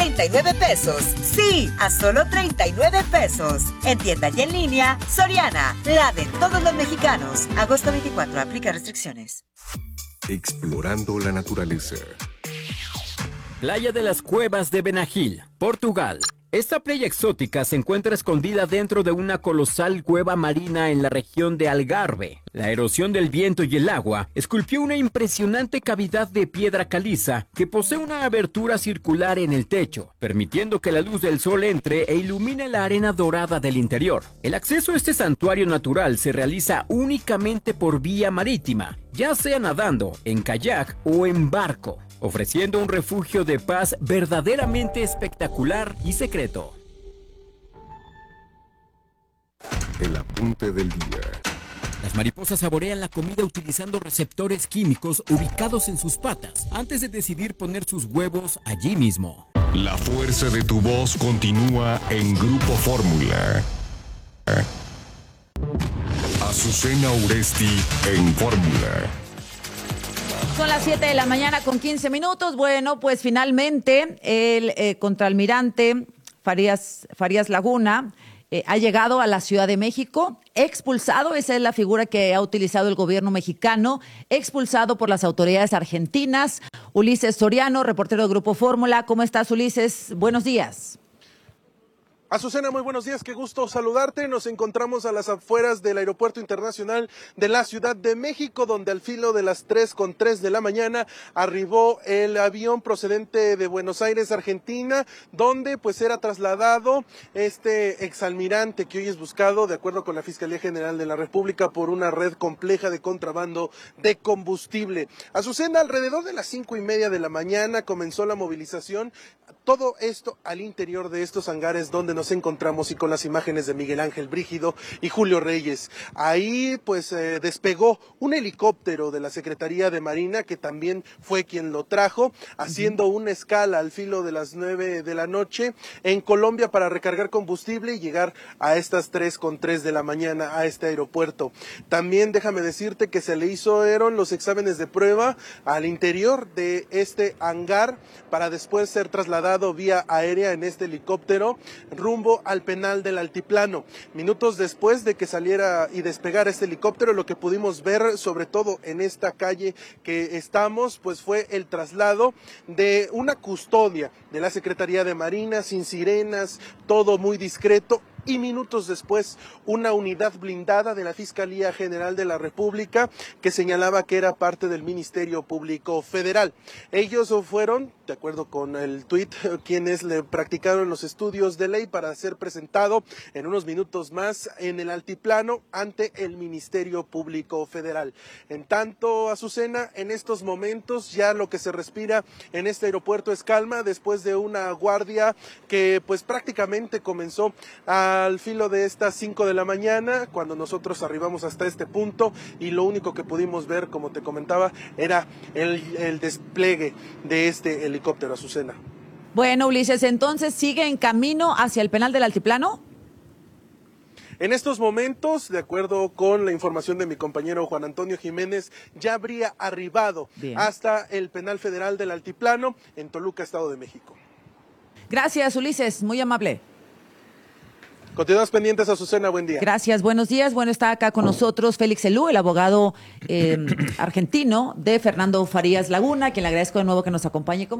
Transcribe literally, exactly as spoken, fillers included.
treinta y nueve pesos. Sí, a solo treinta y nueve pesos. En tienda y en línea, Soriana, la de todos los mexicanos. Agosto veinticuatro, aplica restricciones. Explorando la naturaleza. Playa de las Cuevas de Benagil, Portugal. Esta playa exótica se encuentra escondida dentro de una colosal cueva marina en la región de Algarve. La erosión del viento y el agua esculpió una impresionante cavidad de piedra caliza que posee una abertura circular en el techo, permitiendo que la luz del sol entre e ilumine la arena dorada del interior. El acceso a este santuario natural se realiza únicamente por vía marítima, ya sea nadando, en kayak o en barco, ofreciendo un refugio de paz verdaderamente espectacular y secreto. El apunte del día. Las mariposas saborean la comida utilizando receptores químicos ubicados en sus patas antes de decidir poner sus huevos allí mismo. La fuerza de tu voz continúa en Grupo Fórmula. Azucena Uresti en Fórmula. Son las siete de la mañana con quince minutos. Bueno, pues finalmente el eh, contraalmirante Farías, Farías Laguna eh, ha llegado a la Ciudad de México, expulsado, esa es la figura que ha utilizado el gobierno mexicano, expulsado por las autoridades argentinas. Ulises Soriano, reportero de Grupo Fórmula. ¿Cómo estás, Ulises? Buenos días. Azucena, muy buenos días, qué gusto saludarte. Nos encontramos a las afueras del Aeropuerto Internacional de la Ciudad de México, donde al filo de las tres con tres de la mañana arribó el avión procedente de Buenos Aires, Argentina, donde pues era trasladado este exalmirante que hoy es buscado, de acuerdo con la Fiscalía General de la República, por una red compleja de contrabando de combustible. Azucena, alrededor de las cinco y media de la mañana comenzó la movilización. Todo esto al interior de estos hangares donde nos encontramos y con las imágenes de Miguel Ángel Brígido y Julio Reyes. Ahí pues eh, despegó un helicóptero de la Secretaría de Marina, que también fue quien lo trajo, haciendo uh-huh. una escala al filo de las nueve de la noche en Colombia para recargar combustible y llegar a estas tres con tres de la mañana a este aeropuerto. También déjame decirte que se le hicieron los exámenes de prueba al interior de este hangar para después ser trasladado vía aérea en este helicóptero rumbo al penal del Altiplano. Minutos después de que saliera y despegara este helicóptero, lo que pudimos ver, sobre todo en esta calle que estamos, pues fue el traslado de una custodia de la Secretaría de Marina, sin sirenas, todo muy discreto. Y minutos después, una unidad blindada de la Fiscalía General de la República que señalaba que era parte del Ministerio Público Federal. Ellos fueron, de acuerdo con el tuit, quienes le practicaron los estudios de ley para ser presentado en unos minutos más en el Altiplano ante el Ministerio Público Federal. En tanto, Azucena, en estos momentos ya lo que se respira en este aeropuerto es calma después de una guardia que pues prácticamente comenzó a al filo de estas cinco de la mañana, cuando nosotros arribamos hasta este punto, y lo único que pudimos ver, como te comentaba, era el, el despliegue de este helicóptero, Azucena. Bueno, Ulises, entonces, ¿sigue en camino hacia el penal del Altiplano? En estos momentos, de acuerdo con la información de mi compañero Juan Antonio Jiménez, ya habría arribado Bien. hasta el penal federal del Altiplano en Toluca, Estado de México. Gracias, Ulises, muy amable. Continuamos pendientes, Azucena, buen día. Gracias, buenos días. Bueno, está acá con nosotros Félix Elú, el abogado eh, argentino de Fernando Farías Laguna, quien le agradezco de nuevo que nos acompañe.